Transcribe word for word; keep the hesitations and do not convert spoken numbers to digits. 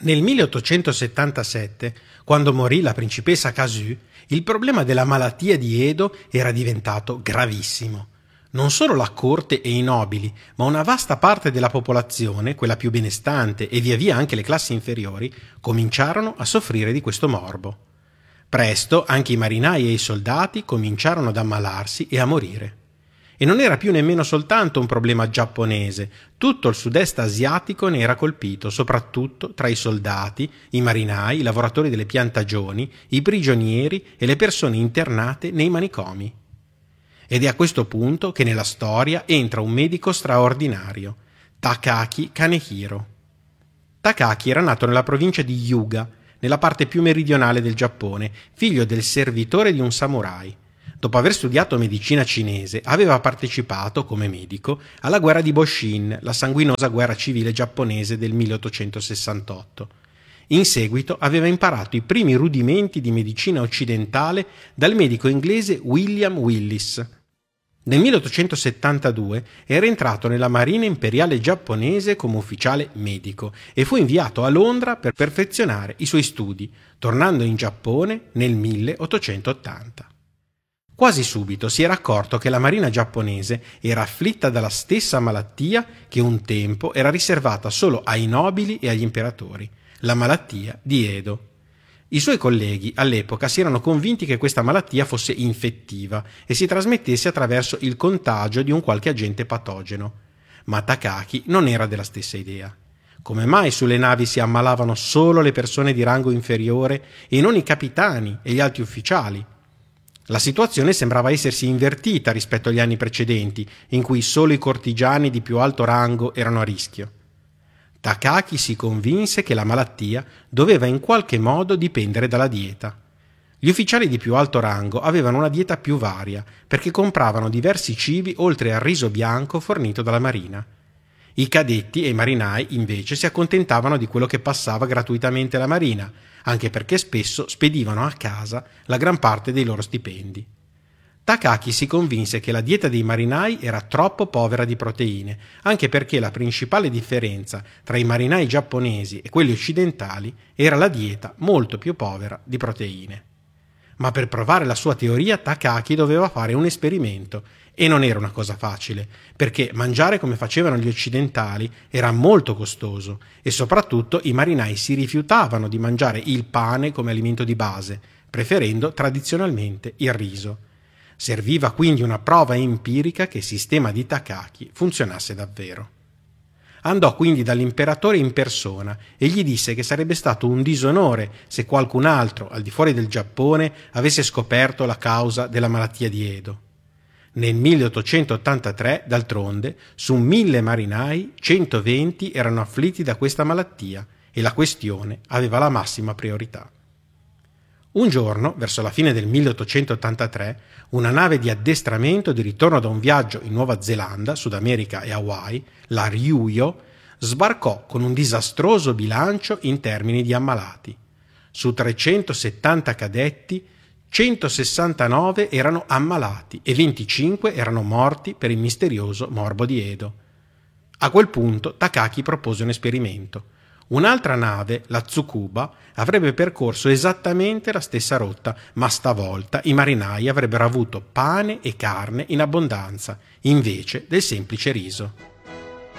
Nel milleottocentosettantasette, quando morì la principessa Kazu, il problema della malattia di Edo era diventato gravissimo. Non solo la corte e i nobili, ma una vasta parte della popolazione, quella più benestante e via via anche le classi inferiori, cominciarono a soffrire di questo morbo. Presto anche i marinai e i soldati cominciarono ad ammalarsi e a morire. E non era più nemmeno soltanto un problema giapponese, tutto il sud-est asiatico ne era colpito, soprattutto tra i soldati, i marinai, i lavoratori delle piantagioni, i prigionieri e le persone internate nei manicomi. Ed è a questo punto che nella storia entra un medico straordinario, Takaaki Kanehiro. Takaaki era nato nella provincia di Hyuga, nella parte più meridionale del Giappone, figlio del servitore di un samurai. Dopo aver studiato medicina cinese, aveva partecipato, come medico, alla guerra di Boshin, la sanguinosa guerra civile giapponese del milleottocentosessantotto. In seguito aveva imparato i primi rudimenti di medicina occidentale dal medico inglese William Willis. Nel milleottocentosettantadue era entrato nella Marina Imperiale giapponese come ufficiale medico e fu inviato a Londra per perfezionare i suoi studi, tornando in Giappone nel milleottocentottanta. Quasi subito si era accorto che la marina giapponese era afflitta dalla stessa malattia che un tempo era riservata solo ai nobili e agli imperatori, la malattia di Edo. I suoi colleghi all'epoca si erano convinti che questa malattia fosse infettiva e si trasmettesse attraverso il contagio di un qualche agente patogeno. Ma Takaaki non era della stessa idea. Come mai sulle navi si ammalavano solo le persone di rango inferiore e non i capitani e gli alti ufficiali? La situazione sembrava essersi invertita rispetto agli anni precedenti, in cui solo i cortigiani di più alto rango erano a rischio. Takaaki si convinse che la malattia doveva in qualche modo dipendere dalla dieta. Gli ufficiali di più alto rango avevano una dieta più varia, perché compravano diversi cibi oltre al riso bianco fornito dalla marina. I cadetti e i marinai, invece, si accontentavano di quello che passava gratuitamente alla marina, anche perché spesso spedivano a casa la gran parte dei loro stipendi. Takaaki si convinse che la dieta dei marinai era troppo povera di proteine, anche perché la principale differenza tra i marinai giapponesi e quelli occidentali era la dieta molto più povera di proteine. Ma per provare la sua teoria Takaaki doveva fare un esperimento, e non era una cosa facile, perché mangiare come facevano gli occidentali era molto costoso e soprattutto i marinai si rifiutavano di mangiare il pane come alimento di base, preferendo tradizionalmente il riso. Serviva quindi una prova empirica che il sistema di Takaaki funzionasse davvero. Andò quindi dall'imperatore in persona e gli disse che sarebbe stato un disonore se qualcun altro, al di fuori del Giappone, avesse scoperto la causa della malattia di Edo. Nel milleottocentottantatré, d'altronde, su mille marinai, centoventi erano afflitti da questa malattia e la questione aveva la massima priorità. Un giorno, verso la fine del milleottocentottantatré, una nave di addestramento di ritorno da un viaggio in Nuova Zelanda, Sud America e Hawaii, la Ryuyo, sbarcò con un disastroso bilancio in termini di ammalati. Su trecentosettanta cadetti, centosessantanove erano ammalati e venticinque erano morti per il misterioso morbo di Edo. A quel punto Takaaki propose un esperimento. Un'altra nave, la Tsukuba, avrebbe percorso esattamente la stessa rotta, ma stavolta i marinai avrebbero avuto pane e carne in abbondanza, invece del semplice riso.